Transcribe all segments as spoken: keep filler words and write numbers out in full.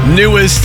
Newest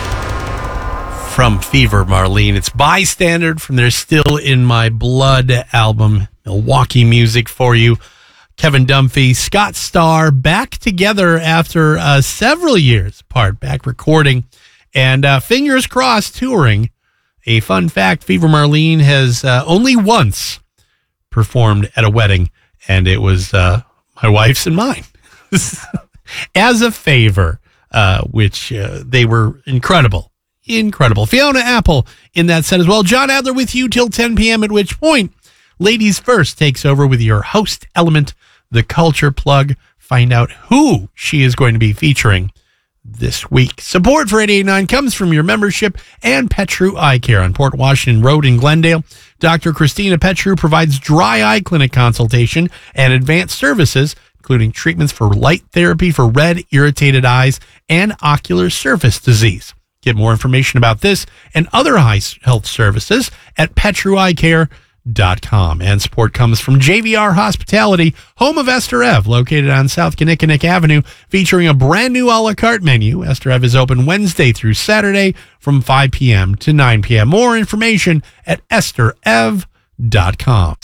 from Fever Marlene. It's Bystander from their Still in My Blood album. Milwaukee music for you. Kevin Dunphy, Scott Starr, back together after uh, several years apart, back recording, and uh, fingers crossed touring. A fun fact, Fever Marlene has uh, only once performed at a wedding, and it was uh, my wife's and mine. As a favor, uh, which uh, they were incredible. Incredible. Fiona Apple in that set as well. John Adler with you till ten p.m., at which point Ladies First takes over with your host element, the Culture Plug. Find out who she is going to be featuring this week. Support for eighty-eight point nine comes from your membership and Petru Eye Care on Port Washington Road in Glendale. Doctor Christina Petru provides dry eye clinic consultation and advanced services, including treatments for light therapy for red, irritated eyes and ocular surface disease. Get more information about this and other eye health services at petru eye care dot com. And support comes from J V R Hospitality, home of Esther Ev, located on South Kinnickinnick Avenue, featuring a brand new a la carte menu. Esther Ev is open Wednesday through Saturday from five p.m. to nine p.m. More information at esther ev dot com.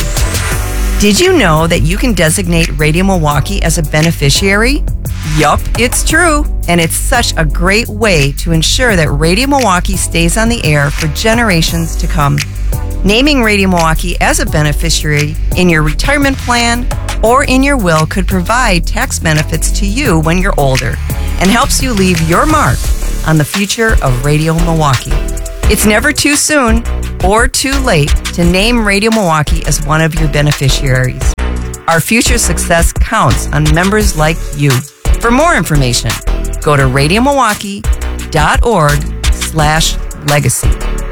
Did you know that you can designate Radio Milwaukee as a beneficiary? Yup, it's true. And it's such a great way to ensure that Radio Milwaukee stays on the air for generations to come. Naming Radio Milwaukee as a beneficiary in your retirement plan or in your will could provide tax benefits to you when you're older and helps you leave your mark on the future of Radio Milwaukee. It's never too soon or too late to name Radio Milwaukee as one of your beneficiaries. Our future success counts on members like you. For more information, go to radio milwaukee dot org slash legacy.